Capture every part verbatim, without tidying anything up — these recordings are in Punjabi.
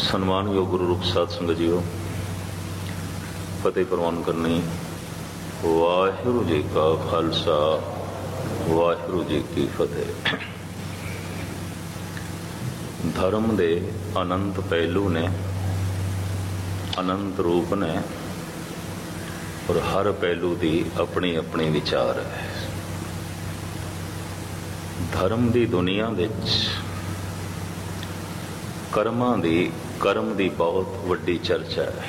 ਸਨਮਾਨਯੋਗ ਗੁਰੂ ਰੂਪ ਸਾਧ ਸੰਗਤ ਜੀਓ, ਫਤਿਹ ਪ੍ਰਵਾਨ ਕਰਨੀ। ਵਾਹਿਗੁਰੂ ਜੀ ਕਾ ਖਾਲਸਾ, ਵਾਹਿਗੁਰੂ ਜੀ ਕੀ ਫਤਿਹ। ਧਰਮ ਦੇ ਅਨੰਤ ਪਹਿਲੂ ਨੇ, ਅਨੰਤ ਰੂਪ ਨੇ, ਔਰ ਹਰ ਪਹਿਲੂ ਦੀ ਆਪਣੀ ਆਪਣੀ ਵਿਚਾਰ ਹੈ। ਧਰਮ ਦੀ ਦੁਨੀਆ ਵਿੱਚ ਕਰਮਾਂ ਦੀ ਕਰਮ ਦੀ ਬਹੁਤ ਵੱਡੀ ਚਰਚਾ ਹੈ।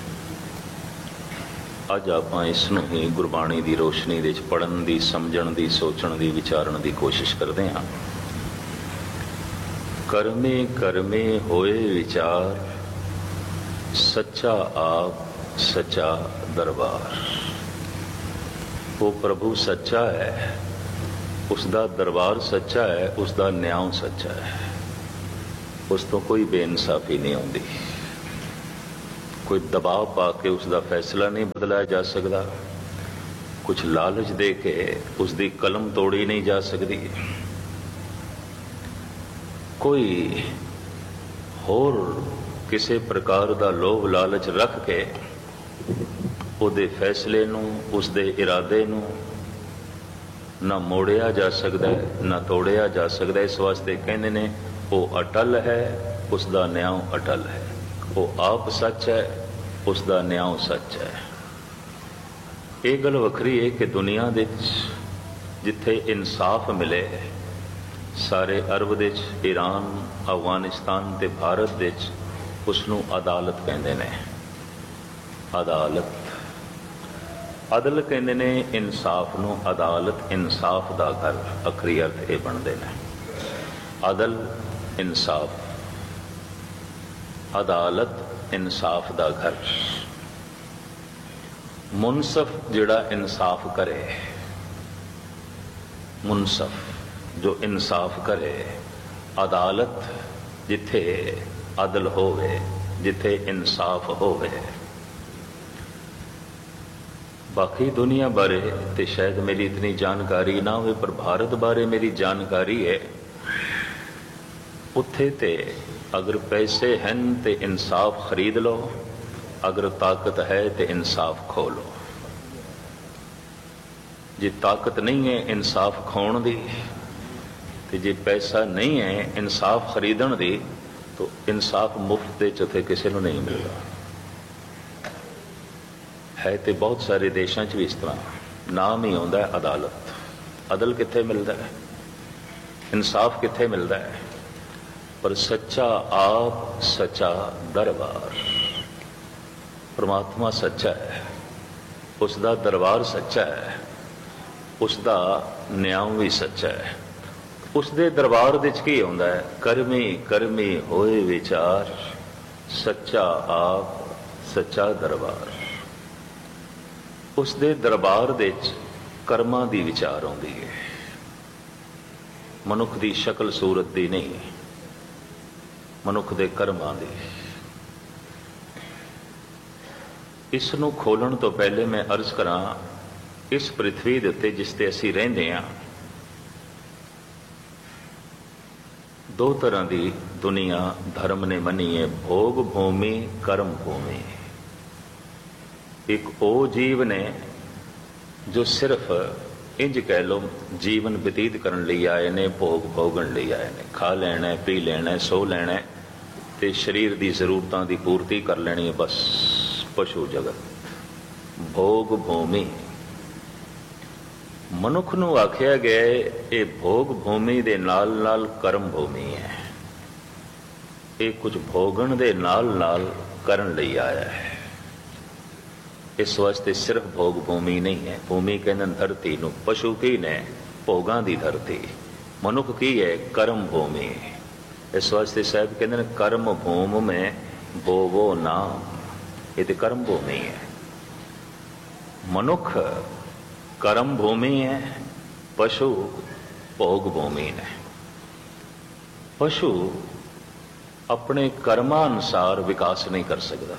ਅੱਜ ਆਪਾਂ ਇਸ ਨੂੰ ਹੀ ਗੁਰਬਾਣੀ ਦੀ ਰੋਸ਼ਨੀ ਵਿੱਚ ਪੜ੍ਹਨ ਦੀ, ਸਮਝਣ ਦੀ, ਸੋਚਣ ਦੀ, ਵਿਚਾਰਨ ਦੀ ਕੋਸ਼ਿਸ਼ ਕਰਦੇ ਹਾਂ। ਕਰਮੇ ਕਰਮੇ ਹੋਏ ਵਿਚਾਰ, ਸੱਚਾ ਆਪ ਸੱਚਾ ਦਰਬਾਰ। ਉਹ ਪ੍ਰਭੂ ਸੱਚਾ ਹੈ, ਉਸ ਦਾ ਦਰਬਾਰ ਸੱਚਾ ਹੈ, ਉਸ ਦਾ ਨਿਆਂ ਸੱਚਾ ਹੈ। ਉਸ ਤੋਂ ਕੋਈ ਬੇਇਨਸਾਫੀ ਨਹੀਂ ਆਉਂਦੀ, ਕੋਈ ਦਬਾਅ ਪਾ ਕੇ ਉਸ ਦਾ ਫੈਸਲਾ ਨਹੀਂ ਬਦਲਾਇਆ ਜਾ ਸਕਦਾ, ਕੁਝ ਲਾਲਚ ਦੇ ਕੇ ਉਸ ਦੀ ਕਲਮ ਤੋੜੀ ਨਹੀਂ ਜਾ ਸਕਦੀ, ਕੋਈ ਹੋਰ ਕਿਸੇ ਪ੍ਰਕਾਰ ਦਾ ਲੋਭ ਲਾਲਚ ਰੱਖ ਕੇ ਉਹਦੇ ਫੈਸਲੇ ਨੂੰ, ਉਸਦੇ ਇਰਾਦੇ ਨੂੰ ਨਾ ਮੋੜਿਆ ਜਾ ਸਕਦਾ, ਨਾ ਤੋੜਿਆ ਜਾ ਸਕਦਾ। ਇਸ ਵਾਸਤੇ ਕਹਿੰਦੇ ਨੇ ਉਹ ਅਟਲ ਹੈ, ਉਸ ਦਾ ਨਿਆਂ ਅਟਲ ਹੈ। ਉਹ ਆਪ ਸੱਚ ਹੈ, ਉਸ ਦਾ ਨਿਆਂ ਸੱਚ ਹੈ। ਇਹ ਗੱਲ ਵੱਖਰੀ ਹੈ ਕਿ ਦੁਨੀਆ ਦੇ ਵਿੱਚ ਜਿੱਥੇ ਇਨਸਾਫ ਮਿਲੇ, ਸਾਰੇ ਅਰਬ ਦੇ ਵਿੱਚ, ਈਰਾਨ, ਅਫਗਾਨਿਸਤਾਨ ਤੇ ਭਾਰਤ ਦੇ ਵਿੱਚ ਉਸ ਨੂੰ ਅਦਾਲਤ ਕਹਿੰਦੇ ਨੇ। ਅਦਾਲਤ, ਅਦਲ ਕਹਿੰਦੇ ਨੇ ਇਨਸਾਫ ਨੂੰ। ਅਦਾਲਤ ਇਨਸਾਫ ਦਾ ਘਰ, ਅਖਰੀ ਅਰਥ ਇਹ ਬਣਦੇ ਨੇ। ਅਦਲ ਇਨਸਾਫ, ਅਦਾਲਤ ਇਨਸਾਫ ਦਾ ਘਰ। ਮੁਨਸਫ ਜਿਹੜਾ ਇਨਸਾਫ ਕਰੇ, ਮੁਨਸਫ ਜੋ ਇਨਸਾਫ ਕਰੇ। ਅਦਾਲਤ ਜਿੱਥੇ ਅਦਲ ਹੋਵੇ, ਜਿੱਥੇ ਇਨਸਾਫ ਹੋਵੇ। ਬਾਕੀ ਦੁਨੀਆ ਬਾਰੇ ਤੇ ਸ਼ਾਇਦ ਮੇਰੀ ਇਤਨੀ ਜਾਣਕਾਰੀ ਨਾ ਹੋਵੇ, ਪਰ ਭਾਰਤ ਬਾਰੇ ਮੇਰੀ ਜਾਣਕਾਰੀ ਹੈ। ਉੱਥੇ ਤੇ ਅਗਰ ਪੈਸੇ ਹਨ ਤੇ ਇਨਸਾਫ ਖਰੀਦ ਲਓ, ਅਗਰ ਤਾਕਤ ਹੈ ਤੇ ਇਨਸਾਫ ਖੋ ਲਓ। ਜੇ ਤਾਕਤ ਨਹੀਂ ਹੈ ਇਨਸਾਫ ਖੋਣ ਦੀ, ਤੇ ਜੇ ਪੈਸਾ ਨਹੀਂ ਹੈ ਇਨਸਾਫ ਖਰੀਦਣ ਦੀ, ਤਾਂ ਇਨਸਾਫ ਮੁਫਤ ਦੇ ਚ ਉੱਥੇ ਕਿਸੇ ਨੂੰ ਨਹੀਂ ਮਿਲਦਾ। ਹੈ ਤੇ ਬਹੁਤ ਸਾਰੇ ਦੇਸ਼ਾਂ 'ਚ ਵੀ ਇਸ ਤਰ੍ਹਾਂ ਨਾਮ ਹੀ ਆਉਂਦਾ ਅਦਾਲਤ। ਅਦਲ ਕਿੱਥੇ ਮਿਲਦਾ ਹੈ, ਇਨਸਾਫ ਕਿੱਥੇ ਮਿਲਦਾ ਹੈ? ਪਰ ਸੱਚਾ ਆਪ ਸੱਚਾ ਦਰਬਾਰ। ਪਰਮਾਤਮਾ ਸੱਚਾ ਹੈ, ਉਸ ਦਾ ਦਰਬਾਰ ਸੱਚਾ ਹੈ, ਉਸ ਦਾ ਨਿਆਂ ਵੀ ਸੱਚਾ ਹੈ। ਉਸ ਦੇ ਦਰਬਾਰ ਵਿੱਚ ਕੀ ਆਉਂਦਾ ਹੈ? ਕਰਮੀ ਕਰਮੀ ਹੋਏ ਵਿਚਾਰ, ਸੱਚਾ ਆਪ ਸੱਚਾ ਦਰਬਾਰ। ਉਸ ਦੇ ਦਰਬਾਰ ਵਿੱਚ ਕਰਮਾਂ ਦੀ ਵਿਚਾਰ ਆਉਂਦੀ ਹੈ, ਮਨੁੱਖ ਦੀ ਸ਼ਕਲ ਸੂਰਤ ਦੀ ਨਹੀਂ, ਮਨੁੱਖ ਦੇ ਕਰਮਾਂ ਦੀ। ਇਸ ਨੂੰ ਖੋਲਣ ਤੋਂ ਪਹਿਲੇ ਮੈਂ ਅਰਜ਼ ਕਰਾਂ, ਇਸ ਪ੍ਰਿਥਵੀ ਦੇ ਉੱਤੇ ਜਿਸ ਤੇ ਅਸੀਂ ਰਹਿੰਦੇ ਹਾਂ, ਦੋ ਤਰ੍ਹਾਂ ਦੀ ਦੁਨੀਆ ਧਰਮ ਨੇ ਮੰਨੀ ਹੈ। ਭੋਗ ਭੂਮੀ, ਕਰਮ ਭੂਮੀ। ਇੱਕ ਉਹ ਜੀਵ ਨੇ ਜੋ ਸਿਰਫ ਇੰਜ ਕਹਿ ਲਓ ਜੀਵਨ ਬਤੀਤ ਕਰਨ ਲਈ ਆਏ ਨੇ, ਭੋਗ ਭੋਗਣ ਲਈ ਆਏ ਨੇ। ਖਾ ਲੈਣਾ, ਪੀ ਲੈਣਾ, ਸੋ ਲੈਣਾ ਤੇ ਸਰੀਰ ਦੀ ਜ਼ਰੂਰਤਾਂ ਦੀ ਪੂਰਤੀ ਕਰ ਲੈਣੀ ਹੈ, ਬਸ। ਪਸ਼ੂ ਜਗਤ ਭੋਗ ਭੂਮੀ। ਮਨੁੱਖ ਨੂੰ ਆਖਿਆ ਗਿਆ ਇਹ ਭੋਗ ਭੂਮੀ ਦੇ ਨਾਲ ਨਾਲ ਕਰਮ ਭੂਮੀ ਹੈ। ਇਹ ਕੁਝ ਭੋਗਣ ਦੇ ਨਾਲ ਨਾਲ ਕਰਨ ਲਈ ਆਇਆ ਹੈ। ਇਸ ਵਾਸਤੇ ਸਿਰਫ ਭੋਗ ਭੂਮੀ ਨਹੀਂ ਹੈ। ਭੂਮੀ ਕਹਿੰਦੇ ਧਰਤੀ ਨੂੰ। ਪਸ਼ੂ ਕੀ ਨੇ? ਭੋਗਾਂ ਦੀ ਧਰਤੀ। ਮਨੁੱਖ ਕੀ ਹੈ? ਕਰਮ ਭੂਮੀ। ਇਸ ਵਾਸਤੇ ਸਾਹਿਬ ਕਹਿੰਦੇ ਨੇ ਕਰਮ ਭੂਮ ਮੈਂ ਬੋਵੋ ਨਾਮ। ਇਹ ਤੇ ਕਰਮ ਭੂਮੀ ਹੈ। ਮਨੁੱਖ ਕਰਮ ਭੂਮੀ ਹੈ, ਪਸ਼ੂ ਭੋਗ ਭੂਮੀ ਨੇ। ਪਸ਼ੂ ਆਪਣੇ ਕਰਮਾਂ ਅਨੁਸਾਰ ਵਿਕਾਸ ਨਹੀਂ ਕਰ ਸਕਦਾ।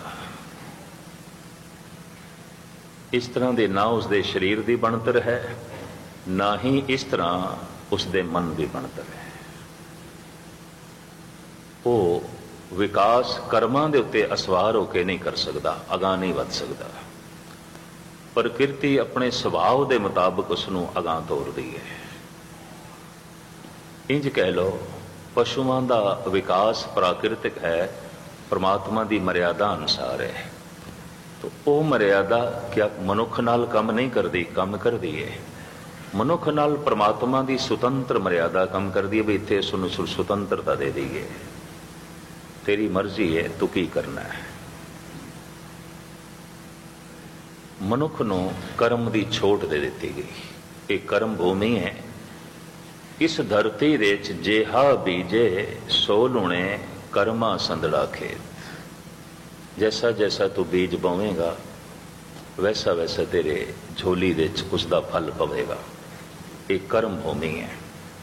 ਇਸ ਤਰ੍ਹਾਂ ਦੇ ਨਾ ਉਸ ਦੇ ਸਰੀਰ ਦੀ ਬਣਤਰ ਹੈ, ਨਾ ਹੀ ਇਸ ਤਰ੍ਹਾਂ ਉਸ ਦੇ ਮਨ ਦੀ ਬਣਤਰ ਹੈ। ਉਹ ਵਿਕਾਸ ਕਰਮਾਂ ਦੇ ਉੱਤੇ ਅਸਵਾਰ ਹੋ ਕੇ ਨਹੀਂ ਕਰ ਸਕਦਾ, ਅਗਾਂਹ ਨਹੀਂ ਵੱਧ ਸਕਦਾ। ਪ੍ਰਕਿਰਤੀ ਆਪਣੇ ਸੁਭਾਅ ਦੇ ਮੁਤਾਬਕ ਉਸ ਨੂੰ ਅਗਾਂਹ ਤੋਰਦੀ ਹੈ। ਇੰਜ ਕਹਿ ਲਓ, ਪਸ਼ੂਆਂ ਦਾ ਵਿਕਾਸ ਪ੍ਰਾਕਿਰਤਿਕ ਹੈ, ਪਰਮਾਤਮਾ ਦੀ ਮਰਿਆਦਾ ਅਨੁਸਾਰ ਹੈ। ਤਾਂ ਉਹ ਮਰਿਆਦਾ ਕਿਆ ਮਨੁੱਖ ਨਾਲ ਕੰਮ ਨਹੀਂ ਕਰਦੀ? ਕੰਮ ਕਰਦੀ ਹੈ। ਮਨੁੱਖ ਨਾਲ ਪਰਮਾਤਮਾ ਦੀ ਸੁਤੰਤਰ ਮਰਿਆਦਾ ਕੰਮ ਕਰਦੀ ਹੈ ਵੀ ਇੱਥੇ ਇਸ ਨੂੰ ਸੁਤੰਤਰਤਾ ਦੇ ਦਈਏ, ਤੇਰੀ ਮਰਜ਼ੀ ਹੈ, ਤੂੰ ਕੀ ਕਰਨਾ ਹੈ। ਮਨੁੱਖ ਨੂੰ ਕਰਮ ਦੀ ਛੋਟ ਦੇ ਦਿੱਤੀ ਗਈ। ਇਹ ਕਰਮ ਭੂਮੀ ਹੈ। ਇਸ ਧਰਤੀ ਦੇ ਵਿੱਚ ਜਿਹਾ ਬੀਜੇ ਸੋ ਲੁਣੇ ਕਰਮਾ ਸੰਦੜਾ ਖੇਤ। ਜੈਸਾ ਜੈਸਾ ਤੂੰ ਬੀਜ ਬੋਵੇਂਗਾ ਵੈਸਾ ਵੈਸਾ ਤੇਰੇ ਝੋਲੀ ਦੇ ਵਿੱਚ ਉਸ ਦਾ ਫਲ ਪਵੇਗਾ। ਇਹ ਕਰਮ ਭੂਮੀ ਹੈ।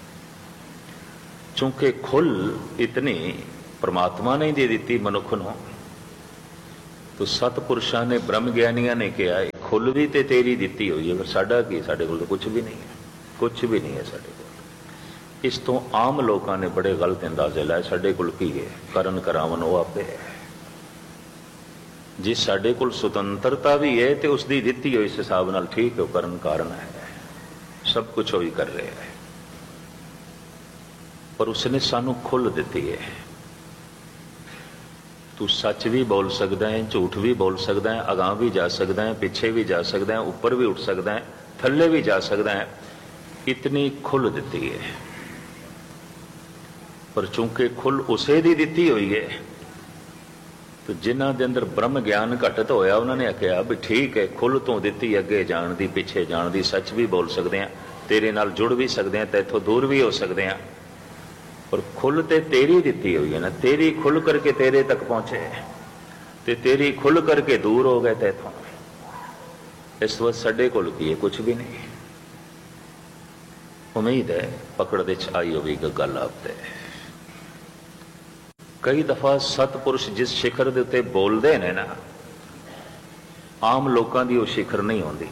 ਚੂੰਕਿ ਖੁੱਲ ਇਤਨੀ ਪਰਮਾਤਮਾ ਨੇ ਦੇ ਦਿੱਤੀ ਮਨੁੱਖ ਨੂੰ, ਤੋ ਸਤਪੁਰਸ਼ਾਂ ਨੇ, ਬ੍ਰਹਮ ਗਿਆਨੀਆਂ ਨੇ ਕਿਹਾ ਇਹ ਖੁੱਲ ਵੀ ਤੇ ਤੇਰੀ ਦਿੱਤੀ ਹੋਈ ਹੈ, ਪਰ ਸਾਡਾ ਕੀ? ਸਾਡੇ ਕੋਲ ਤਾਂ ਕੁਝ ਵੀ ਨਹੀਂ ਹੈ, ਕੁਝ ਵੀ ਨਹੀਂ ਹੈ ਸਾਡੇ ਕੋਲ। ਇਸ ਤੋਂ ਆਮ ਲੋਕਾਂ ਨੇ ਬੜੇ ਗਲਤ ਅੰਦਾਜ਼ੇ ਲਾਏ, ਸਾਡੇ ਕੋਲ ਕੀ ਹੈ? ਕਰਨ ਕਰਾਵਨ ਉਹ ਆਪੇ ਹੈ। ਜੇ ਸਾਡੇ ਕੋਲ ਸੁਤੰਤਰਤਾ ਵੀ ਹੈ ਤੇ ਉਸ ਦੀ ਦਿੱਤੀ ਹੋਈ ਇਸ ਹਿਸਾਬ ਨਾਲ ਠੀਕ ਹੈ, ਉਹ ਕਰਨ ਕਾਰਨ ਹੈ, ਸਭ ਕੁਝ ਉਹ ਹੀ ਕਰ ਰਿਹਾ ਹੈ। ਪਰ ਉਸਨੇ ਸਾਨੂੰ ਖੁੱਲ੍ਹ ਦਿੱਤੀ ਹੈ। ਤੂੰ ਸੱਚ ਵੀ ਬੋਲ ਸਕਦਾ ਹੈ, ਝੂਠ ਵੀ ਬੋਲ ਸਕਦਾ ਹੈ, ਅਗਾਂਹ ਵੀ ਜਾ ਸਕਦਾ ਹੈ, ਪਿੱਛੇ ਵੀ ਜਾ ਸਕਦਾ ਹੈ, ਉੱਪਰ ਵੀ ਉੱਠ ਸਕਦਾ ਹੈ, ਥੱਲੇ ਵੀ ਜਾ ਸਕਦਾ ਹੈ। ਇਤਨੀ ਖੁੱਲ੍ਹ ਦਿੱਤੀ ਹੈ। ਪਰ ਚੂੰਕਿ ਖੁੱਲ੍ਹ ਉਸੇ ਦੀ ਦਿੱਤੀ ਹੋਈ ਹੈ, ਤੇ ਜਿਨ੍ਹਾਂ ਦੇ ਅੰਦਰ ਬ੍ਰਹਮ ਗਿਆਨ ਘਟਤ ਹੋਇਆ ਉਹਨਾਂ ਨੇ ਆਖਿਆ ਵੀ ਠੀਕ ਹੈ, ਖੁੱਲ੍ਹ ਤੋਂ ਦਿੱਤੀ, ਅੱਗੇ ਜਾਣ ਦੀ, ਪਿੱਛੇ ਜਾਣ ਦੀ, ਸੱਚ ਵੀ ਬੋਲ ਸਕਦੇ ਹਾਂ, ਤੇਰੇ ਨਾਲ ਜੁੜ ਵੀ ਸਕਦੇ ਹਾਂ, ਤੇ ਇੱਥੋਂ ਦੂਰ ਵੀ ਹੋ ਸਕਦੇ ਹਾਂ। ਪਰ ਖੁੱਲ੍ਹ ਤੇ ਤੇਰੀ ਦਿੱਤੀ ਹੋਈ ਹੈ ਨਾ, ਤੇਰੀ ਖੁੱਲ੍ਹ ਕਰਕੇ ਤੇਰੇ ਤੱਕ ਪਹੁੰਚੇ ਤੇ ਤੇਰੀ ਖੁੱਲ੍ਹ ਕਰਕੇ ਦੂਰ ਹੋ ਗਏ ਤੇ ਇੱਥੋਂ। ਇਸ ਵਕਤ ਸਾਡੇ ਕੋਲ ਕੀ ਹੈ? ਕੁਝ ਵੀ ਨਹੀਂ। ਉਮੀਦ ਹੈ ਪਕੜ ਦੇ 'ਚ ਆਈ ਹੋਵੇਗੀ ਗੱਲ ਆਪ ਤੇ। ਕਈ ਦਫਾ ਸਤਪੁਰਸ਼ ਜਿਸ ਸਿਖਰ ਦੇ ਉੱਤੇ ਬੋਲਦੇ ਨੇ ਨਾ, ਆਮ ਲੋਕਾਂ ਦੀ ਉਹ ਸਿਖਰ ਨਹੀਂ ਹੁੰਦੀ।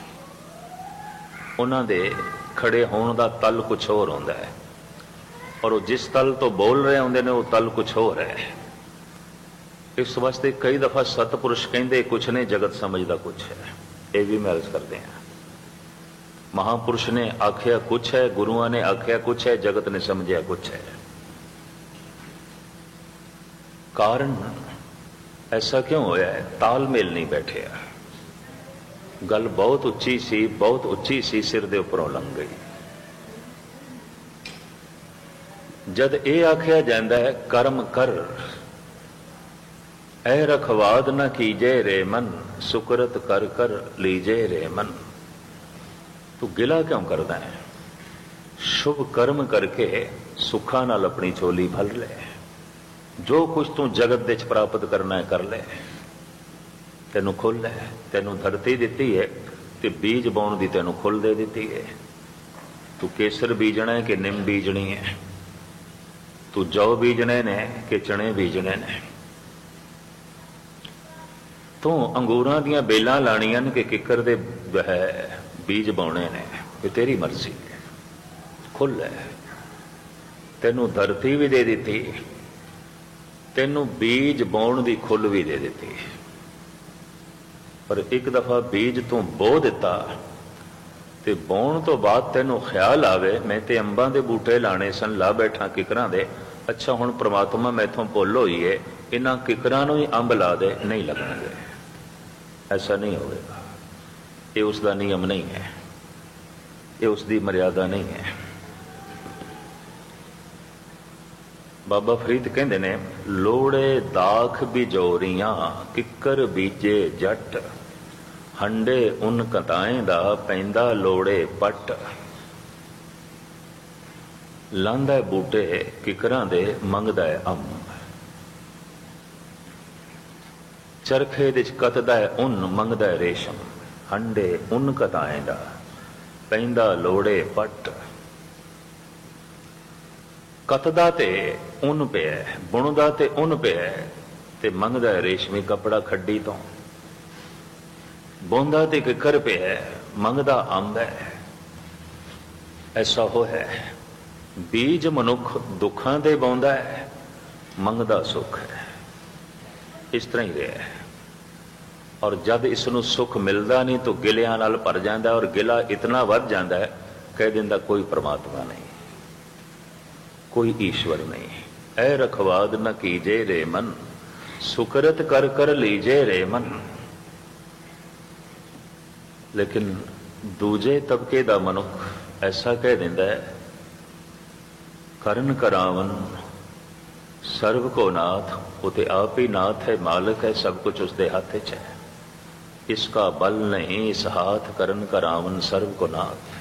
ਉਹਨਾਂ ਦੇ ਖੜੇ ਹੋਣ ਦਾ ਤਲ ਕੁਛ ਹੋਰ ਹੁੰਦਾ ਹੈ, ਔਰ ਉਹ ਜਿਸ ਤਲ ਤੋਂ ਬੋਲ ਰਹੇ ਹੁੰਦੇ ਨੇ ਉਹ ਤਲ ਕੁਛ ਹੋਰ ਹੈ। ਇਸ ਵਾਸਤੇ ਕਈ ਦਫਾ ਸਤਪੁਰਸ਼ ਕਹਿੰਦੇ ਕੁਛ ਨੇ, ਜਗਤ ਸਮਝਦਾ ਕੁਛ ਹੈ। ਇਹ ਵੀ ਮੈਂ ਅਰਜ਼ ਕਰਦੇ ਹਾਂ, ਮਹਾਪੁਰਸ਼ ਨੇ ਆਖਿਆ ਕੁਛ ਹੈ, ਗੁਰੂਆਂ ਨੇ ਆਖਿਆ ਕੁਛ ਹੈ, ਜਗਤ ਨੇ ਸਮਝਿਆ ਕੁਛ ਹੈ। ਕਾਰਨ ਐਸਾ ਕਿਉਂ ਹੋਇਆ ਹੈ? ਤਾਲਮੇਲ ਨਹੀਂ ਬੈਠਿਆ। ਗੱਲ ਬਹੁਤ ਉੱਚੀ ਸੀ, ਬਹੁਤ ਉੱਚੀ ਸੀ, ਸਿਰ ਦੇ ਉੱਪਰੋਂ ਲੰਘ ਗਈ। ਜਦ ਇਹ ਆਖਿਆ ਜਾਂਦਾ ਹੈ ਕਰਮ ਕਰ, ਐ ਰਖਵਾਦ ਨਾ ਕੀਜੇ ਰੇ ਮਨ, ਸੁਕਰਤ ਕਰ ਕਰ ਲੀਜੇ ਰੇ ਮਨ। ਤੂੰ ਗਿਲਾ ਕਿਉਂ ਕਰਦਾ ਹੈ? ਸ਼ੁਭ ਕਰਮ ਕਰਕੇ ਸੁੱਖਾਂ ਨਾਲ ਆਪਣੀ ਝੋਲੀ ਭਰ ਲੈ। ਜੋ ਕੁਝ ਤੂੰ ਜਗਤ ਦੇ ਵਿੱਚ ਪ੍ਰਾਪਤ ਕਰਨਾ ਹੈ ਕਰ ਲੈ। ਤੈਨੂੰ ਖੁੱਲ੍ਹ ਹੈ, ਤੈਨੂੰ ਧਰਤੀ ਦਿੱਤੀ ਹੈ ਤੇ ਬੀਜ ਬਾਉਣ ਦੀ ਤੈਨੂੰ ਖੁੱਲ੍ਹ ਦੇ ਦਿੱਤੀ ਹੈ। ਤੂੰ ਕੇਸਰ ਬੀਜਣਾ ਹੈ ਕਿ ਨਿੰਮ ਬੀਜਣੀ ਹੈ? ਤੂੰ ਜੌ ਬੀਜਣੇ ਨੇ ਕਿ ਚਣੇ ਬੀਜਣੇ ਨੇ? ਤੂੰ ਅੰਗੂਰਾਂ ਦੀਆਂ ਬੇਲਾਂ ਲਾਣੀਆਂ ਨੇ ਕਿ ਕਿੱਕਰ ਦੇ ਬੀਜ ਬਾਉਣੇ ਨੇ? ਇਹ ਤੇਰੀ ਮਰਜ਼ੀ ਹੈ। ਖੁੱਲ੍ਹ ਹੈ। ਤੈਨੂੰ ਧਰਤੀ ਵੀ ਦੇ ਦਿੱਤੀ, ਤੈਨੂੰ ਬੀਜ ਬਾਉਣ ਦੀ ਖੁੱਲ੍ਹ ਵੀ ਦੇ ਦਿੱਤੀ। ਪਰ ਇੱਕ ਦਫਾ ਬੀਜ ਤੂੰ ਬੋ ਦਿੱਤਾ ਤੇ ਬਾਉਣ ਤੋਂ ਬਾਅਦ ਤੈਨੂੰ ਖਿਆਲ ਆਵੇ ਮੈਂ ਤੇ ਅੰਬਾਂ ਦੇ ਬੂਟੇ ਲਾਣੇ ਸਨ, ਲਾ ਬੈਠਾ ਕਿਕਰਾਂ ਦੇ। ਅੱਛਾ ਹੁਣ ਪ੍ਰਮਾਤਮਾ ਮੈਥੋਂ ਭੁੱਲ ਹੋਈ ਹੈ, ਇਹਨਾਂ ਕਿਕਰਾਂ ਨੂੰ ਹੀ ਅੰਬ ਲਾ ਦੇ, ਨਹੀਂ ਲੱਗਣਗੇ। ਐਸਾ ਨਹੀਂ ਹੋਵੇਗਾ। ਇਹ ਉਸ ਦਾ ਨਿਯਮ ਨਹੀਂ ਹੈ, ਇਹ ਉਸ ਦੀ ਮਰਿਆਦਾ ਨਹੀਂ ਹੈ। ਬਾਬਾ ਫਰੀਦ ਕਹਿੰਦੇ ਨੇ, ਲੋੜੇ ਦਾਖ ਬਿਜੋਰੀਆਂ ਕਿੱਕਰ ਬੀਜੇ ਜੱਟ, ਹੰਡੇ ਉਨ ਕਤਾਏ ਦਾ ਪੈਂਦਾ ਲੋੜੇ ਪੱਟ। ਲਾਂਦਾ ਬੂਟੇ ਕਿਕਰਾਂ ਦੇ ਮੰਗਦਾ ਹੈ ਅੰਬ, ਚਰਖੇ ਦੇ ਚ ਕੱਤਦਾ ਹੈ ਉਨ ਮੰਗਦਾ ਹੈ ਰੇਸ਼ਮ। ਹੰਡੇ ਉਨ ਕਤਾਏ ਦਾ ਪੈਂਦਾ ਲੋੜੇ ਪੱਟ। ਕੱਤਦਾ ਤੇ ਉਨ ਪਿਆ, ਬੁਣਦਾ ਤੇ ਉਨ ਪਿਆ ਤੇ ਮੰਗਦਾ ਹੈ ਰੇਸ਼ਮੀ ਕੱਪੜਾ ਖੱਡੀ ਤੋਂ। ਬੁਣਦਾ ਤੇ ਕਿੱਕਰ ਪਿਆ, ਮੰਗਦਾ ਅੰਬ ਹੈ। ਐਸਾ ਹੋ ਹੈ। ਬੀਜ ਮਨੁੱਖ ਦੁੱਖਾਂ ਦੇ ਬਾਉਂਦਾ ਹੈ ਮੰਗਦਾ ਸੁੱਖ ਹੈ। ਇਸ ਤਰ੍ਹਾਂ ਹੀ ਰਿਹਾ। ਔਰ ਜਦ ਇਸ ਨੂੰ ਸੁੱਖ ਮਿਲਦਾ ਨਹੀਂ ਤਾਂ ਗਿਲਿਆਂ ਨਾਲ ਭਰ ਜਾਂਦਾ, ਔਰ ਗਿਲਾ ਇਤਨਾ ਵੱਧ ਜਾਂਦਾ ਹੈ, ਕਹਿ ਦਿੰਦਾ ਕੋਈ ਪਰਮਾਤਮਾ ਨਹੀਂ, ਕੋਈ ਈਸ਼ਵਰ ਨਹੀਂ। ਐ ਰਖਵਾਦ ਨ ਕੀਜੇ ਰੇ ਮਨ, ਸੁਕਰਤ ਕਰ ਕਰ ਲੀਜੇ ਰੇ ਮਨ। ਲੇਕਿਨ ਦੂਜੇ ਤਬਕੇ ਦਾ ਮਨੁੱਖ ਐਸਾ ਕਹਿ ਦਿੰਦਾ ਹੈ, ਕਰਨ ਕਰਾਵਨ ਸਰਬ ਕੋ ਨਾਥ। ਉਹ ਤੇ ਆਪ ਹੀ ਨਾਥ ਹੈ, ਮਾਲਕ ਹੈ, ਸਭ ਕੁਝ ਉਸਦੇ ਹੱਥ 'ਚ ਹੈ। ਇਸਕਾ ਬਲ ਨਹੀਂ ਇਸ ਹਾਥ, ਕਰਨ ਕਰਾਵਨ ਸਰਬ ਕੋ ਨਾਥ।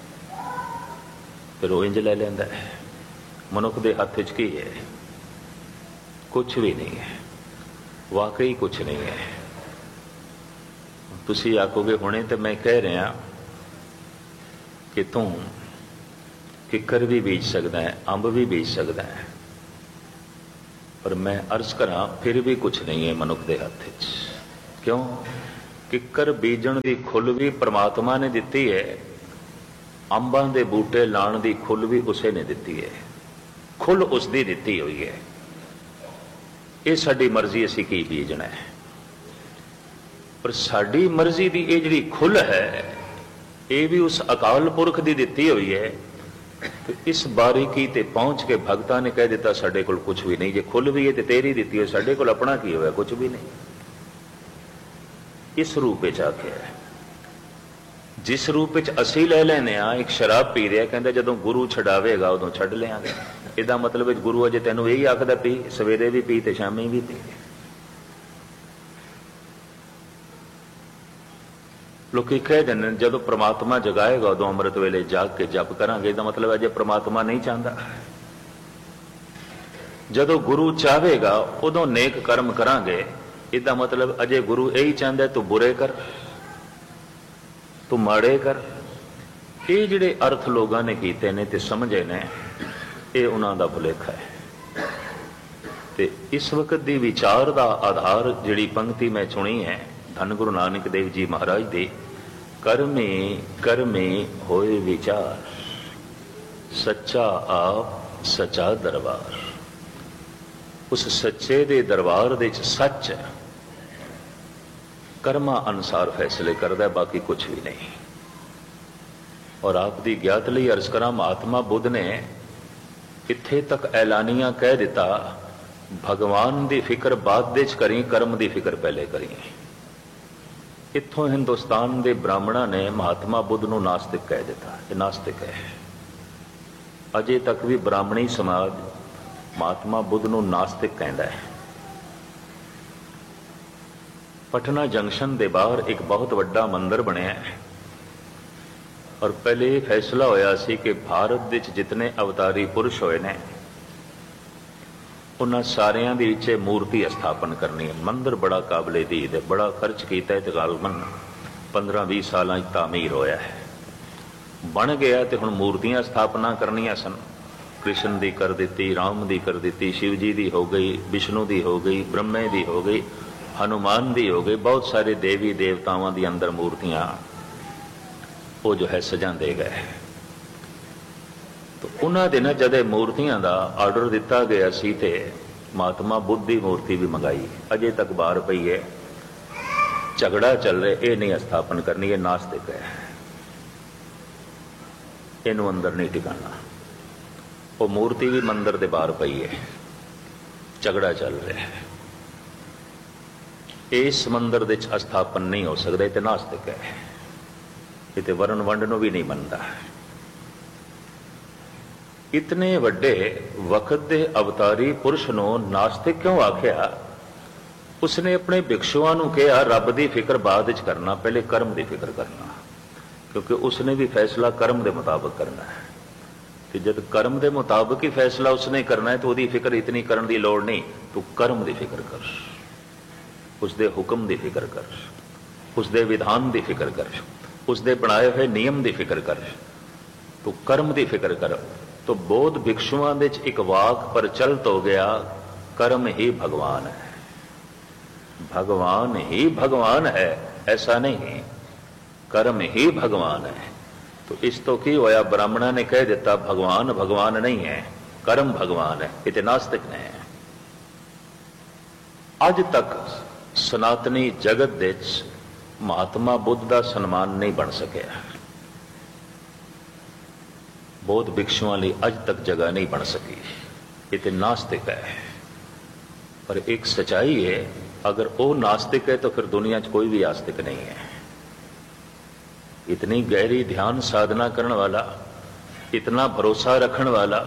ਫਿਰ ਉਹ ਇੰਜ ਲੈ ਲੈਂਦਾ ਹੈ, ਮਨੁੱਖ ਦੇ ਹੱਥ 'ਚ ਕੀ ਹੈ? ਕੁਛ ਵੀ ਨਹੀਂ ਹੈ, ਵਾਕਈ ਕੁਛ ਨਹੀਂ ਹੈ। ਤੁਸੀਂ ਆਖੋਗੇ ਹੁਣੇ ਤੇ ਮੈਂ ਕਹਿ ਰਿਹਾ ਕਿ ਤੂੰ ਕਿੱਕਰ ਵੀ ਬੀਜ ਸਕਦਾ ਹੈ, ਅੰਬ ਵੀ ਬੀਜ ਸਕਦਾ ਹੈ, ਪਰ ਮੈਂ ਅਰਜ਼ ਕਰਾਂ ਫਿਰ ਵੀ ਕੁਛ ਨਹੀਂ ਹੈ ਮਨੁੱਖ ਦੇ ਹੱਥ 'ਚ। ਕਿਉਂ? ਕਿੱਕਰ ਬੀਜਣ ਦੀ ਖੁੱਲ੍ਹ ਵੀ ਪਰਮਾਤਮਾ ਨੇ ਦਿੱਤੀ ਹੈ, ਅੰਬਾਂ ਦੇ ਬੂਟੇ ਲਾਉਣ ਦੀ ਖੁੱਲ੍ਹ ਵੀ ਉਸੇ ਨੇ ਦਿੱਤੀ ਹੈ, ਖੁੱਲ੍ਹ ਉਸ ਦੀ ਦਿੱਤੀ ਹੋਈ ਹੈ। ਇਹ ਸਾਡੀ ਮਰਜ਼ੀ, ਅਸੀਂ ਕੀ ਬੀਜਣਾ ਹੈ। ਪਰ ਸਾਡੀ ਮਰਜ਼ੀ ਦੀ ਇਹ ਜਿਹੜੀ ਖੁੱਲ੍ਹ ਹੈ, ਇਹ ਵੀ ਉਸ ਅਕਾਲ ਪੁਰਖ ਦੀ ਦਿੱਤੀ ਹੋਈ ਹੈ। ਤੇ ਇਸ ਬਾਰੀਕੀ ਤੇ ਪਹੁੰਚ ਕੇ ਭਗਤਾਂ ਨੇ ਕਹਿ ਦਿੱਤਾ ਸਾਡੇ ਕੋਲ ਕੁਝ ਵੀ ਨਹੀਂ। ਜੇ ਖੁੱਲ੍ਹ ਵੀ ਹੈ ਤੇ ਤੇਰੀ ਦਿੱਤੀ ਹੋਈ, ਸਾਡੇ ਕੋਲ ਆਪਣਾ ਕੀ ਹੋਇਆ? ਕੁਝ ਵੀ ਨਹੀਂ। ਇਸ ਰੂਪ ਵਿੱਚ ਆਖਿਆ, ਜਿਸ ਰੂਪ ਵਿੱਚ ਅਸੀਂ ਲੈ ਲੈਨੇ ਆ। ਇੱਕ ਸ਼ਰਾਬ ਪੀ ਰਿਹਾ, ਕਹਿੰਦਾ ਜਦੋਂ ਗੁਰੂ ਛਡਾਵੇਗਾ ਉਦੋਂ ਛੱਡ ਲਿਆਂਗੇ। ਇਹਦਾ ਮਤਲਬ ਵਿੱਚ ਗੁਰੂ ਅਜੇ ਤੈਨੂੰ ਇਹੀ ਆਖਦਾ ਪੀ, ਸਵੇਰੇ ਵੀ ਪੀ ਤੇ ਸ਼ਾਮੀ ਵੀ ਪੀ। ਲੋਕੀ ਕਹਿ ਦਿੰਦੇ ਨੇ ਜਦੋਂ ਪ੍ਰਮਾਤਮਾ ਜਗਾਏਗਾ ਉਦੋਂ ਅੰਮ੍ਰਿਤ ਵੇਲੇ ਜਾਗ ਕੇ ਜਪ ਕਰਾਂਗੇ। ਇਹਦਾ ਮਤਲਬ ਅਜੇ ਪ੍ਰਮਾਤਮਾ ਨਹੀਂ ਚਾਹੁੰਦਾ। ਜਦੋਂ ਗੁਰੂ ਚਾਹੇਗਾ ਉਦੋਂ ਨੇਕ ਕਰਮ ਕਰਾਂਗੇ। ਇਹਦਾ ਮਤਲਬ ਅਜੇ ਗੁਰੂ ਇਹੀ ਚਾਹੁੰਦਾ ਤੂੰ ਬੁਰੇ ਕਰ, ਤੂੰ ਮਾੜੇ ਕਰ। ਇਹ ਜਿਹੜੇ ਅਰਥ ਲੋਕਾਂ ਨੇ ਕੀਤੇ ਨੇ ਤੇ ਸਮਝੇ ਨੇ, ਇਹ ਉਹਨਾਂ ਦਾ ਭੁਲੇਖਾ ਹੈ। ਤੇ ਇਸ ਵਕਤ ਦੀ ਵਿਚਾਰ ਦਾ ਆਧਾਰ ਜਿਹੜੀ ਪੰਕਤੀ ਮੈਂ ਚੁਣੀ ਹੈ ਧੰਨ ਗੁਰੂ ਨਾਨਕ ਦੇਵ ਜੀ ਮਹਾਰਾਜ ਦੀ, ਕਰਮੇ ਕਰਮੇ ਹੋਏ ਵਿਚਾਰ, ਸੱਚਾ ਆਪ ਸੱਚਾ ਦਰਬਾਰ। ਉਸ ਸੱਚੇ ਦੇ ਦਰਬਾਰ ਦੇ ਵਿੱਚ ਸੱਚ ਹੈ, ਕਰਮਾਂ ਅਨੁਸਾਰ ਫੈਸਲੇ ਕਰਦਾ, ਬਾਕੀ ਕੁਝ ਵੀ ਨਹੀਂ। ਔਰ ਆਪ ਦੀ ਗਿਆਤ ਲਈ ਅਰਜ਼ ਕਰਾਂ, ਮਹਾਤਮਾ ਬੁੱਧ ਨੇ ਇੱਥੇ ਤੱਕ ਐਲਾਨੀਆਂ ਕਹਿ ਦਿੱਤਾ, ਭਗਵਾਨ ਦੀ ਫਿਕਰ ਬਾਅਦ ਦੇ ਚ ਕਰੀ, ਕਰਮ ਦੀ ਫਿਕਰ ਪਹਿਲੇ ਕਰੀ। ਇੱਥੋਂ ਹਿੰਦੁਸਤਾਨ ਦੇ ਬ੍ਰਾਹਮਣਾਂ ਨੇ ਮਹਾਤਮਾ ਬੁੱਧ ਨੂੰ ਨਾਸਤਿਕ ਕਹਿ ਦਿੱਤਾ। ਇਹ ਨਾਸਤਿਕ ਹੈ। ਅਜੇ ਤੱਕ ਵੀ ਬ੍ਰਾਹਮਣੀ ਸਮਾਜ ਮਹਾਤਮਾ ਬੁੱਧ ਨੂੰ ਨਾਸਤਿਕ ਕਹਿੰਦਾ ਹੈ। ਪਟਨਾ ਜੰਕਸ਼ਨ ਦੇ ਬਾਹਰ ਇੱਕ ਬਹੁਤ ਵੱਡਾ ਮੰਦਿਰ ਬਣਿਆ ਹੈ, ਔਰ ਪਹਿਲੇ ਇਹ ਫੈਸਲਾ ਹੋਇਆ ਸੀ ਕਿ ਭਾਰਤ ਵਿੱਚ ਜਿਤਨੇ ਅਵਤਾਰੀ ਪੁਰਸ਼ ਹੋਏ ਨੇ ਉਹਨਾਂ ਸਾਰਿਆਂ ਦੀ ਵਿੱਚ ਮੂਰਤੀ ਸਥਾਪਨ ਕਰਨੀ ਹੈ। ਮੰਦਿਰ ਬੜਾ ਕਾਬਲੇ ਦੀਦ ਹੈ, ਬੜਾ ਖਰਚ ਕੀਤਾ ਹੈ, ਤੇ ਗਾਲਬਨ ਪੰਦਰਾਂ ਵੀਹ ਸਾਲਾਂ 'ਚ ਤਾਮੀਰ ਹੋਇਆ ਹੈ, ਬਣ ਗਿਆ। ਤੇ ਹੁਣ ਮੂਰਤੀਆਂ ਸਥਾਪਨਾ ਕਰਨੀਆਂ ਸਨ। ਕ੍ਰਿਸ਼ਨ ਦੀ ਕਰ ਦਿੱਤੀ, ਰਾਮ ਦੀ ਕਰ ਦਿੱਤੀ, ਸ਼ਿਵ ਜੀ ਦੀ ਹੋ ਗਈ, ਵਿਸ਼ਨੂੰ ਦੀ ਹੋ ਗਈ, ਬ੍ਰਹਮੇ ਦੀ ਹੋ ਗਈ, ਹਨੂਮਾਨ ਦੀ ਹੋ ਗਈ। ਬਹੁਤ ਸਾਰੇ ਦੇਵੀ ਦੇਵਤਾਵਾਂ ਦੀ ਅੰਦਰ ਮੂਰਤੀਆਂ ਉਹ ਜੋ ਹੈ ਸਜਾਉਂਦੇ ਗਏ। ਉਹਨਾਂ ਦਿਨਾਂ ਜਦ ਮੂਰਤੀਆਂ ਦਾ ਆਰਡਰ ਦਿੱਤਾ ਗਿਆ ਸੀ ਤੇ ਮਹਾਤਮਾ ਬੁੱਧ ਦੀ ਮੂਰਤੀ ਵੀ ਮੰਗਾਈ, ਅਜੇ ਤੱਕ ਬਾਹਰ ਪਈ ਹੈ। ਝਗੜਾ ਚੱਲ ਰਿਹਾ, ਇਹ ਨਹੀਂ ਸਥਾਪਨ ਕਰਨੀ, ਇਹ ਨਾਸਤਿਕ ਹੈ, ਇਹਨੂੰ ਅੰਦਰ ਨਹੀਂ ਟਿਕਾਣਾ। ਉਹ ਮੂਰਤੀ ਵੀ ਮੰਦਿਰ ਦੇ ਬਾਹਰ ਪਈ ਹੈ, ਝਗੜਾ ਚੱਲ ਰਿਹਾ ਹੈ। ਇਸ ਮੰਦਿਰ ਦੇ ਵਿੱਚ ਸਥਾਪਨ ਨਹੀਂ ਹੋ ਸਕਦਾ, ਇਹ ਤੇ ਨਾਸਤਿਕ ਹੈ। ਇਹ ਤੇ ਵਰਨ ਵੰਡ ਨੂੰ ਵੀ ਨਹੀਂ ਮੰਨਦਾ। ਇਤਨੇ ਵੱਡੇ ਵਕਤ ਦੇ ਅਵਤਾਰੀ ਪੁਰਸ਼ ਨੂੰ ਨਾਸਤਿਕ ਕਿਉਂ ਆਖਿਆ? ਉਸਨੇ ਆਪਣੇ ਭਿਕਸ਼ੂਆਂ ਨੂੰ ਕਿਹਾ ਰੱਬ ਦੀ ਫਿਕਰ ਬਾਅਦ ਵਿੱਚ ਕਰਨਾ, ਪਹਿਲੇ ਕਰਮ ਦੀ ਫਿਕਰ ਕਰਨਾ, ਕਿਉਂਕਿ ਉਸਨੇ ਵੀ ਫੈਸਲਾ ਕਰਮ ਦੇ ਮੁਤਾਬਕ ਕਰਨਾ ਹੈ। ਤੇ ਜਦ ਕਰਮ ਦੇ ਮੁਤਾਬਕ ਹੀ ਫੈਸਲਾ ਉਸਨੇ ਕਰਨਾ ਹੈ ਤਾਂ ਉਹਦੀ ਫਿਕਰ ਇਤਨੀ ਕਰਨ ਦੀ ਲੋੜ ਨਹੀਂ। ਤੂੰ ਕਰਮ ਦੀ ਫਿਕਰ ਕਰ, ਉਸਦੇ ਹੁਕਮ ਦੀ ਫਿਕਰ ਕਰ, ਉਸਦੇ ਵਿਧਾਨ ਦੀ ਫਿਕਰ ਕਰ, ਉਸਦੇ ਬਣਾਏ ਹੋਏ ਨਿਯਮ ਦੀ ਫਿਕਰ ਕਰ, ਤੂੰ ਕਰਮ ਦੀ ਫਿਕਰ ਕਰ। तो बौद्ध भिक्षुओं ਦੇ ਚ ਇੱਕ ਵਾਕ ਪ੍ਰਚਲਿਤ ਹੋ ਗਿਆ, कर्म ही भगवान है। भगवान ही भगवान है ऐसा नहीं, कर्म ही भगवान है। तो इस तो की होया, ब्राह्मणा ने कह दिता भगवान भगवान नहीं है, कर्म भगवान है। इतने नास्तिक ने ਅੱਜ ਤੱਕ ਸਨਾਤਨੀ ਜਗਤ ਦੇ ਵਿੱਚ ਮਹਾਤਮਾ ਬੁੱਧ ਦਾ ਸਨਮਾਨ ਨਹੀਂ ਬਣ ਸਕਿਆ। ਬੌਧ ਭਿਕਸ਼ੂਆਂ ਲਈ ਅੱਜ ਤੱਕ ਜਗ੍ਹਾ ਨਹੀਂ ਬਣ ਸਕੀ। ਇਹ ਤੇ ਨਾਸਤਿਕ ਹੈ। ਪਰ ਇੱਕ ਸਚਾਈ ਹੈ, अगर वो नास्तिक है तो फिर दुनिया च कोई भी आस्तिक नहीं है। इतनी गहरी ध्यान साधना करने वाला, इतना भरोसा रखने वाला,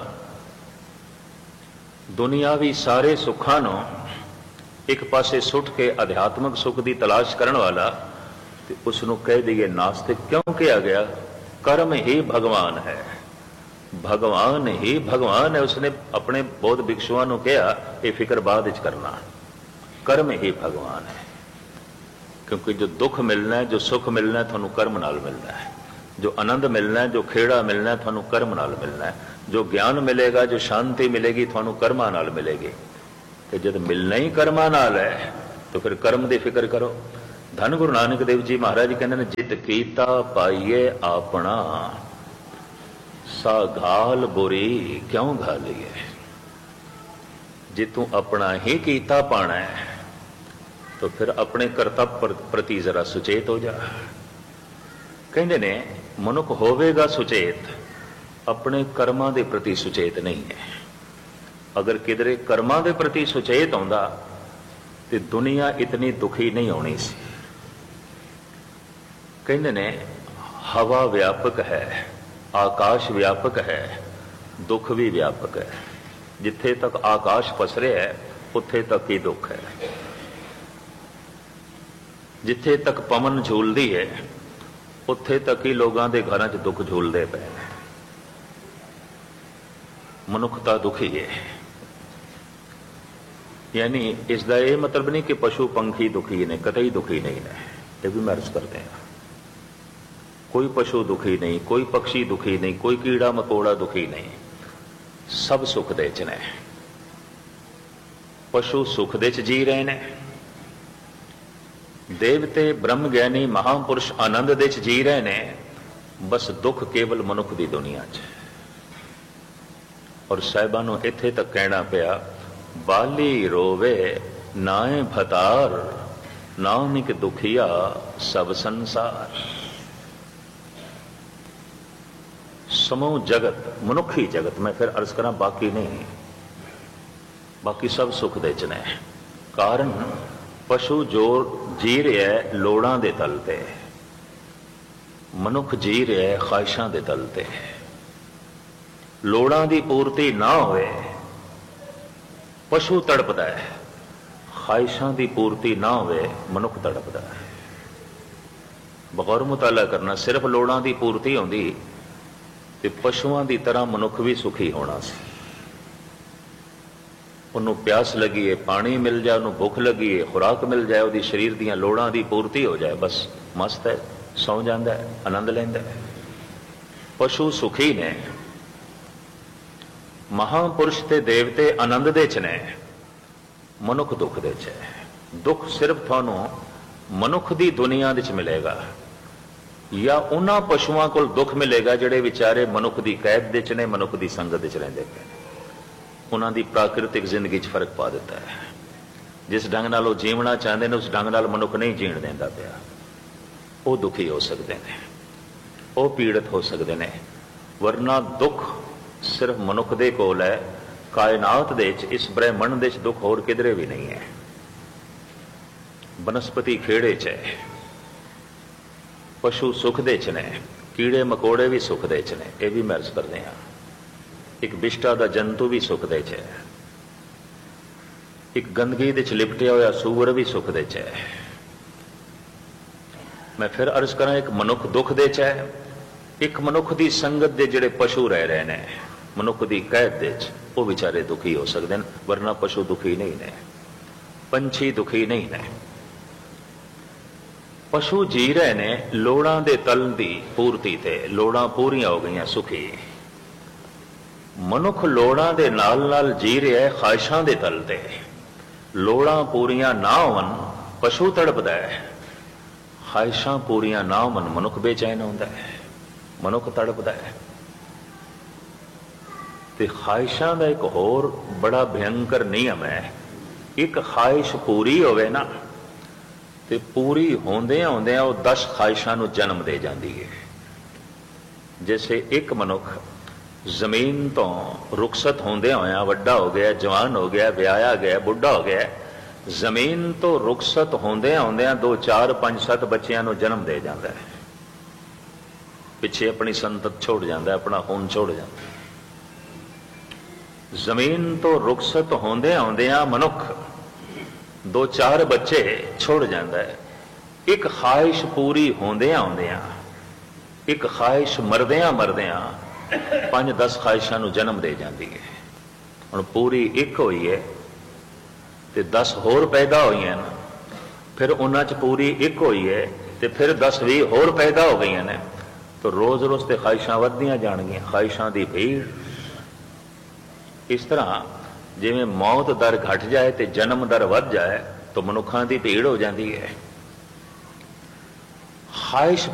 दुनियावी सारे सुखां नूं एक पासे सुट के अध्यात्मक सुख की तलाश करने वाला, तो उसनूं कह दईए नास्तिक। क्यों कहा गया? कर्म ही भगवान है, भगवान ही भगवान है। उसने अपने बौद्ध भिक्षुओं नूं कहा यह फिक्र बाद विच करना, कर्म ही भगवान है। क्योंकि जो दुख मिलना है, जो सुख मिलना है, थानू कर्म नाल मिलना है। जो आनंद मिलना है, जो खेड़ा मिलना है, थानू कर्म नाल मिलना है। जो ज्ञान मिलेगा, जो शांति मिलेगी, थानू कर्मा नाल मिलेगी। तो जब मिलना ही कर्मा नाल है तो फिर कर्म की फिक्र करो। धन गुरु नानक देव जी महाराज जी कहते हैं, जित कीता पाइए अपना, सा घाल बुरी क्यों घालीए। जे तू अपना ही कीता पाना है तो फिर अपने कर्तव्य प्रति जरा सुचेत हो जा। कहते ने मनुख होवेगा सुचेत, अपने कर्मां दे प्रति सुचेत नहीं है। अगर किधरे कर्मां दे प्रति सुचेत आउंदा तो दुनिया इतनी दुखी नहीं होनी सी। कहते ने हवा व्यापक है, आकाश व्यापक है, दुख भी व्यापक है। जिथे तक आकाश पसरे है उत्थे तक ही दुख है। जिथे तक पवन झूलती है उत्थे तक ही लोगों के घरों च दुख झूलते पे। मनुखता दुखी है। यानी इसका यह मतलब नहीं कि पशु पंखी दुखी ने, कतई दुखी नहीं ने। ये भी महसूस करते हैं। कोई पशु दुखी नहीं, कोई पक्षी दुखी नहीं, कोई कीड़ा मकोड़ा दुखी नहीं। सब सुख दे च ने। पशु सुख दे च जी रहे ने, देवते ब्रह्म ज्ञानी महापुरुष आनंद दे च जी रहे ने। बस दुख केवल मनुख की दुनिया च। और साहिबां नूं इत्थे तक कहना पिया, बाली रोवे नाए भतार, नानक दुखिया सब संसार। समूह जगत, मनुखी जगत, मैं फिर अर्ज करा बाकी नहीं, बाकी सब सुख दे च ने। कारण पशु जो जी रहा है लोड़ां दे तल ते, मनुख जी रहा है ख्वाहिशां दे तल ते। लोड़ां दी पूर्ति ना होए पशु तड़पदा है, ख्वाहिशां दी पूर्ति ना होए मनुख तड़पदा है। बगौर मुताला करना, सिर्फ लोड़ां दी पूर्ति होंदी ते पशुआं दी तरह मनुख भी सुखी होना सी। उन्होंने प्यास लगी है, पानी मिल जाए, उन्होंने भुख लगी है, खुराक मिल जाए, वो शरीर दियां लोड़ां दी पूर्ति हो जाए, बस मस्त है, सौ जाता है, आनंद लेंदा है। पशु सुखी ने, महापुरुष ते देवते आनंद दे च ने, मनुख दुख दे च है। दुख सिर्फ थानू मनुख दी दुनिया दे च मिलेगा, या उन्हां पशुआं कोल दुख मिलेगा जिहड़े विचारे मनुख दी कैद दे च ने, मनुख दी संगत दे च रहिंदे पे। उन्हां दी प्राकृतिक जिंदगी च फर्क पा दिता है। जिस ढंग नाल वो जीवना चाहते हैं उस ढंग नाल मनुख नहीं जीण देंदा पिया। वो दुखी हो सकते हैं, वो पीड़ित हो सकते हैं। वरना दुख सिर्फ मनुख दे कोल है। कायनात दे च, इस ब्रह्मंड दे च दुख होर किधरे भी नहीं है। बनस्पति खेड़े च है, पशु सुख दे च ने, कीड़े मकोड़े भी सुख दे च ने। यह भी महसूस करते हैं। एक विष्टा दा जंतु भी सुख दे च है, एक गंदगी दे च लिपटिया होया सूअर भी सुख दे च है। मैं फिर अर्ज करा, एक मनुख दुख दे च है, एक मनुख दी संगत दे जिहड़े पशु रह रहे हैं, मनुख दी कैद दे च, वो बेचारे दुखी हो सकते हैं। वरना पशु दुखी नहीं ने, पंछी दुखी नहीं ने। पशु जी रहे ने लोड़ां दे तल दी पूर्ति ते, लोड़ां पूरियां हो गई सुखी। मनुख लोड़ां दे नाल नाल जी रहा है ख्वाहिशां दे तल ते। लोड़ां पूरियां ना होवन पशु तड़पदा है, ख्वाहिशां पूरियां ना होवन मनुख बेचैन होंदा है, मनुख तड़पदा है। ते ख्वाहिशां दा एक होर बड़ा भयंकर नियम है एक ख्वाहिश पूरी होवे ना तो पूरी होंदियां होंदियां वो दस ख्वाहिशां नूं जन्म दे जाती है। जैसे एक मनुख जमीन तो रुखसत होंदियां होया वड्डा हो गया, जवान हो गया, विआया गया, बुढ़ा हो गया, जमीन तो रुखसत होंदियां होंदियां दो चार पांच सत्त बच्चियां नूं जन्म दे जाता है, पिछे अपनी संतत छोड़ जाता है, अपना खून छोड़ जाता है। जमीन तो रुखसत होंदियां होंदियां मनुख दो चार बच्चे छोड़ जाता है। एक ख्वाहिश पूरी होंदियां होंदियां, एक ख्वाहिश मरदियां मरदियां पांच दस ख्वाहिशां नूं जन्म दे जाती है। हुण पूरी एक हुई है तो दस होर पैदा हुई हैं, फिर उन्हां च पूरी एक हुई है तो फिर दस भी होर पैदा हो गई ने, तो रोज रोज तो ख्वाहिशां वधदियां जाणगियां, ख्वाहिशां दी भीड़। इस तरह जिवें मौत दर घट जाए तो जन्म दर वध जाए तो मनुखां दी भीड़ हो जाती है। ख्वाहिश